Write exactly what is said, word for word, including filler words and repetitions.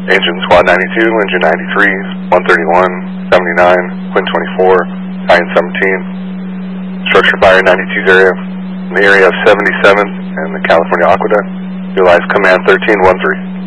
Engine Squad ninety-two, Engine ninety-three, one thirty-one, seventy-nine, Quinn twenty-four, Iron seventeen. Structure fire ninety-two's area. In the area of seventy-seventh and the California Aqueduct. Utilize Command thirteen one three.